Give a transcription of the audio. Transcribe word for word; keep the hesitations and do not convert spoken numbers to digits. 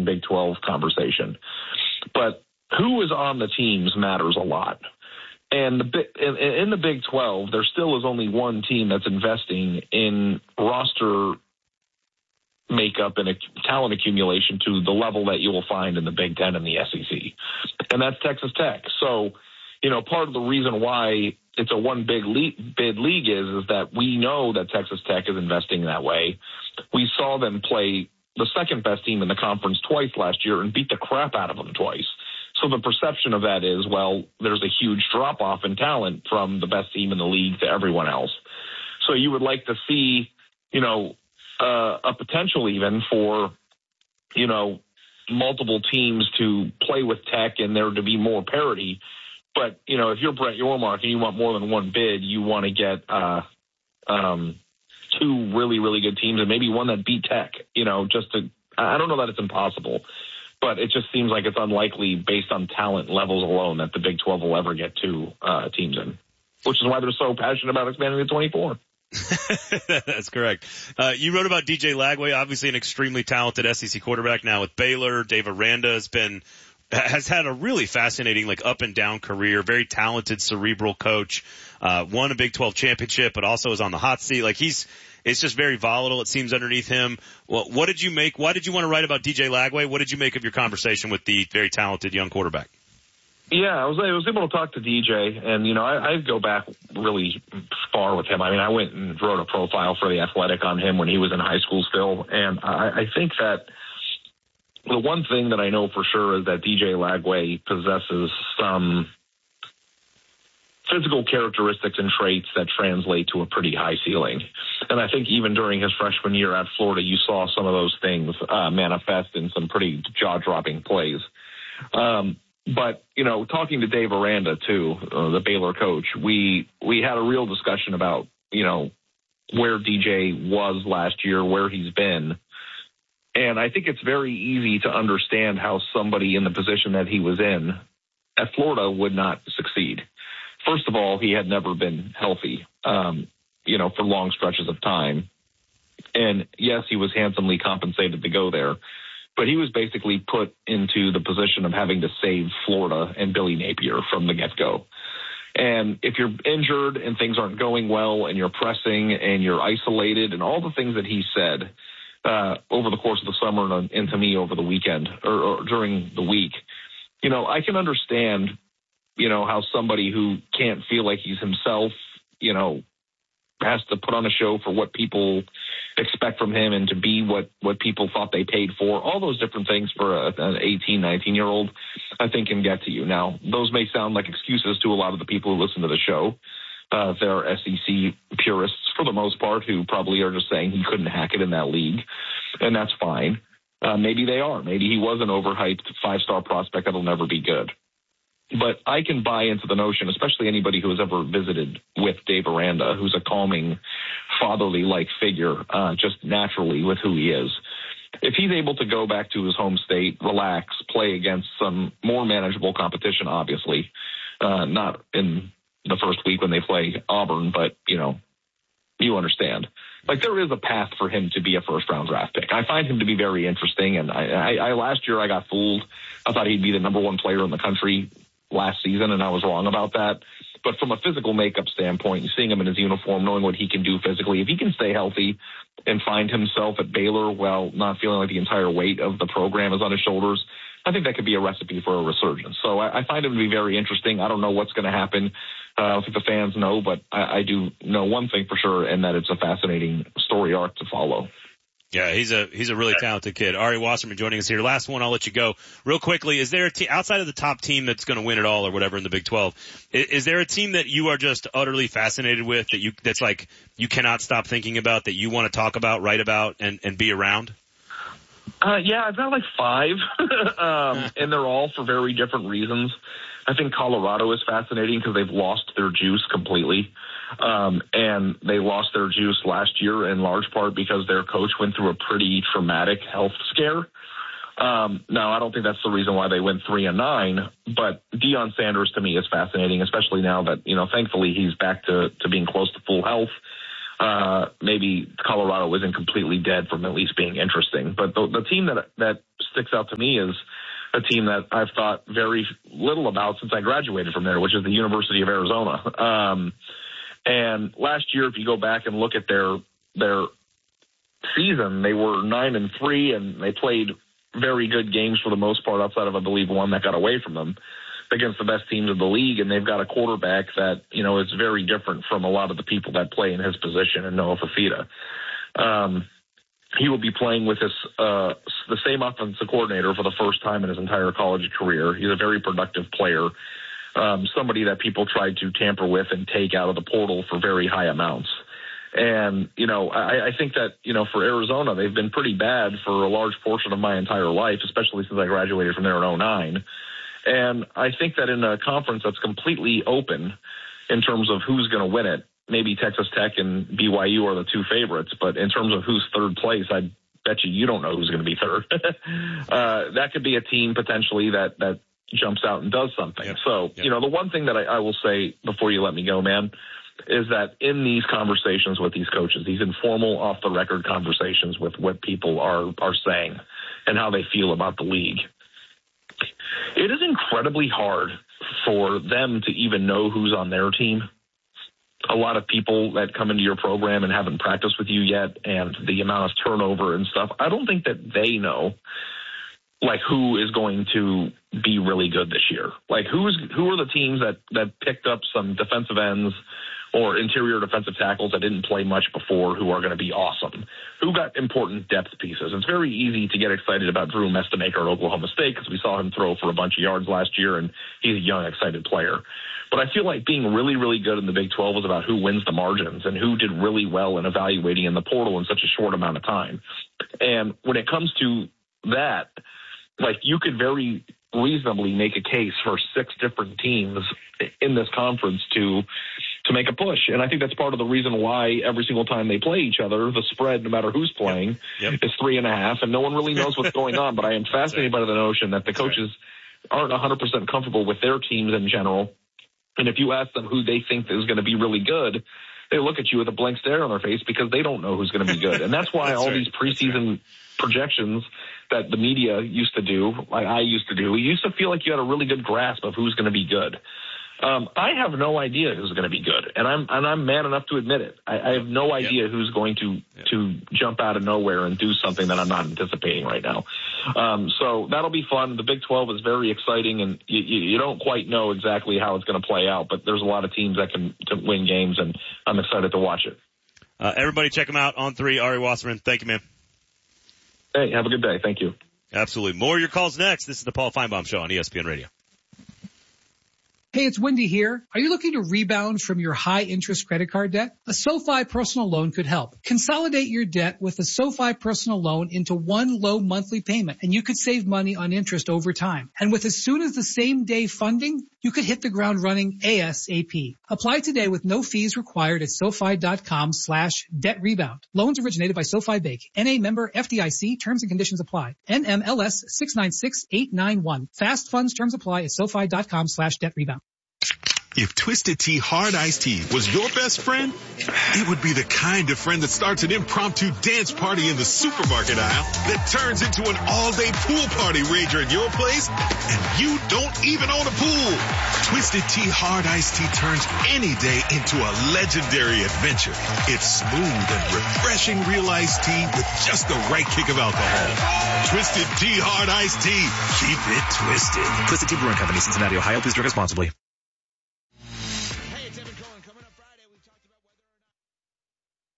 Big twelve conversation. But who is on the teams matters a lot. And the in, in the Big twelve, there still is only one team that's investing in roster makeup and a talent accumulation to the level that you will find in the Big Ten and the S E C. And that's Texas Tech. So, you know, part of the reason why it's a one big league, bid league is, is that we know that Texas Tech is investing that way. We saw them play the second best team in the conference twice last year and beat the crap out of them twice. So the perception of that is, well, there's a huge drop-off in talent from the best team in the league to everyone else. So you would like to see, you know, uh, a potential even for, you know, multiple teams to play with Tech and there to be more parity. But, you know, if you're Brett Yormark and you want more than one bid, you want to get uh, um, two really, really good teams and maybe one that beat Tech, you know, just to – I don't know that it's impossible. But it just seems like it's unlikely based on talent levels alone that the Big twelve will ever get two uh, teams in, which is why they're so passionate about expanding to twenty-four. That's correct. Uh, you wrote about D J Lagway, obviously an extremely talented S E C quarterback now with Baylor. Dave Aranda has been has had a really fascinating, like, up and down career. Very talented, cerebral coach. Uh, won a Big twelve championship, but also is on the hot seat. Like he's. It's just very volatile, it seems, underneath him. Well, what did you make? Why did you want to write about D J Lagway? What did you make of your conversation with the very talented young quarterback? Yeah, I was I was able to talk to D J, and, you know, I, I go back really far with him. I mean, I went and wrote a profile for The Athletic on him when he was in high school still, and I, I think that the one thing that I know for sure is that D J Lagway possesses some physical characteristics and traits that translate to a pretty high ceiling. And I think even during his freshman year at Florida, you saw some of those things uh, manifest in some pretty jaw-dropping plays. Um, but, you know, talking to Dave Aranda, too, uh, the Baylor coach, we we had a real discussion about, you know, where D J was last year, where he's been. And I think it's very easy to understand how somebody in the position that he was in at Florida would not succeed. First of all, he had never been healthy, um, you know, for long stretches of time. And, yes, he was handsomely compensated to go there, but he was basically put into the position of having to save Florida and Billy Napier from the get-go. And if you're injured and things aren't going well and you're pressing and you're isolated and all the things that he said uh, over the course of the summer and, and to me over the weekend or, or during the week, you know, I can understand – you know, how somebody who can't feel like he's himself, you know, has to put on a show for what people expect from him and to be what, what people thought they paid for. All those different things for a, an eighteen, nineteen-year-old, I think, can get to you. Now, those may sound like excuses to a lot of the people who listen to the show. Uh, there are S E C purists, for the most part, who probably are just saying he couldn't hack it in that league, and that's fine. Uh, maybe they are. Maybe he was an overhyped five-star prospect that'll never be good. But I can buy into the notion, especially anybody who has ever visited with Dave Aranda, who's a calming, fatherly-like figure, uh, just naturally with who he is. If he's able to go back to his home state, relax, play against some more manageable competition, obviously, uh, not in the first week when they play Auburn, but, you know, you understand. Like, there is a path for him to be a first-round draft pick. I find him to be very interesting, and I, I, I last year I got fooled. I thought he'd be the number one player in the country last season, and I was wrong about that. But from a physical makeup standpoint, seeing him in his uniform, knowing what he can do physically, if he can stay healthy and find himself at Baylor while not feeling like the entire weight of the program is on his shoulders, I think that could be a recipe for a resurgence. So I, I find him to be very interesting. I don't know what's going to happen. Uh, I don't think the fans know, but I, I do know one thing for sure, and that it's a fascinating story arc to follow. Yeah, he's a he's a really talented kid. Ari Wasserman joining us here. Last one, I'll let you go real quickly. Is there a team outside of the top team that's going to win it all or whatever in the Big twelve? Is, is there a team that you are just utterly fascinated with that you that's like you cannot stop thinking about, that you want to talk about, write about, and and be around? Uh, yeah, I've got like five, um, and they're all for very different reasons. I think Colorado is fascinating because they've lost their juice completely. Um, and they lost their juice last year in large part because their coach went through a pretty traumatic health scare. Um, now, I don't think that's the reason why they went three and nine, but Deion Sanders to me is fascinating, especially now that, you know, thankfully he's back to, to being close to full health. uh, maybe Colorado isn't completely dead from at least being interesting. But the, the team that that sticks out to me is a team that I've thought very little about since I graduated from there, which is the University of Arizona. Um, and last year, if you go back and look at their their season, they were nine and three, and they played very good games for the most part, outside of, I believe, one that got away from them against the best teams of the league. And they've got a quarterback that, you know, is very different from a lot of the people that play in his position, and Noah Fifita. Um, he will be playing with his, uh, the same offensive coordinator for the first time in his entire college career. He's a very productive player, um, somebody that people tried to tamper with and take out of the portal for very high amounts. And, you know, I, I think that, you know, for Arizona, they've been pretty bad for a large portion of my entire life, especially since I graduated from there in oh nine. And I think that in a conference that's completely open in terms of who's going to win it, maybe Texas Tech and B Y U are the two favorites, but in terms of who's third place, I bet you you don't know who's going to be third. uh, that could be a team potentially that, that jumps out and does something. Yep. So, yep. you know, the one thing that I, I will say before you let me go, man, is that in these conversations with these coaches, these informal, off-the-record conversations with what people are, are saying and how they feel about the league, it is incredibly hard for them to even know who's on their team. A lot of people that come into your program and haven't practiced with you yet, and the amount of turnover and stuff, I don't think that they know, like, who is going to be really good this year. Like, who's who are the teams that, that picked up some defensive ends or interior defensive tackles that didn't play much before who are going to be awesome? Who got important depth pieces? It's very easy to get excited about Drew Mestamaker at Oklahoma State because we saw him throw for a bunch of yards last year, and he's a young, excited player. But I feel like being really, really good in the Big twelve is about who wins the margins and who did really well in evaluating in the portal in such a short amount of time. And when it comes to that, like, you could very reasonably make a case for six different teams in this conference to to make a push. And I think that's part of the reason why every single time they play each other, the spread, no matter who's playing, yep. Yep. is three and a half, and no one really knows what's going on. But I am fascinated by the notion that the coaches aren't one hundred percent comfortable with their teams in general. And if you ask them who they think is going to be really good, they look at you with a blank stare on their face because they don't know who's going to be good. And that's why that's all right. these preseason right. projections that the media used to do, like I used to do, we used to feel like you had a really good grasp of who's going to be good. Um, I have no idea who's going to be good, and I'm and I'm man enough to admit it. I, I have no idea yep. who's going to yep. to jump out of nowhere and do something that I'm not anticipating right now. Um, so that'll be fun. The Big twelve is very exciting, and you, you don't quite know exactly how it's going to play out, but there's a lot of teams that can to win games, and I'm excited to watch it. Uh, everybody check him out on three. Ari Wasserman, thank you, man. Hey, have a good day. Thank you. Absolutely. More of your calls next. This is the Paul Feinbaum Show on E S P N Radio. Hey, it's Wendy here. Are you looking to rebound from your high-interest credit card debt? A SoFi personal loan could help. Consolidate your debt with a SoFi personal loan into one low monthly payment, and you could save money on interest over time. And with as soon as the same day funding, you could hit the ground running ASAP. Apply today with no fees required at SoFi.com slash debt rebound. Loans originated by SoFi Bank. N A member F D I C. Terms and conditions apply. N M L S six nine six eight nine one. Fast funds terms apply at SoFi.com slash debt rebound. If Twisted Tea Hard Iced Tea was your best friend, it would be the kind of friend that starts an impromptu dance party in the supermarket aisle that turns into an all-day pool party rager at your place, and you don't even own a pool. Twisted Tea Hard Iced Tea turns any day into a legendary adventure. It's smooth and refreshing real iced tea with just the right kick of alcohol. Twisted Tea Hard Iced Tea. Keep it twisted. Twisted Tea Brewing Company, Cincinnati, Ohio. Please drink responsibly.